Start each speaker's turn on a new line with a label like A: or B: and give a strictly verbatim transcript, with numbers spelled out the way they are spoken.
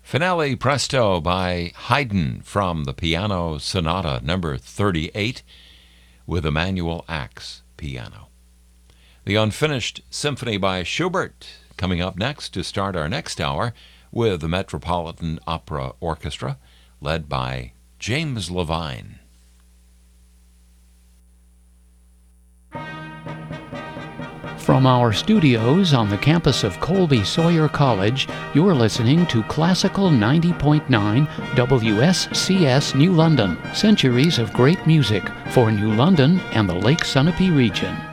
A: Finale Presto by Haydn from the Piano Sonata number thirty-eight with Emanuel Ax piano. The Unfinished Symphony by Schubert coming up next to start our next hour with the Metropolitan Opera Orchestra led by James Levine.
B: From our studios on the campus of Colby Sawyer College, you're listening to Classical ninety point nine W S C S New London, centuries of great music for New London and the Lake Sunapee region.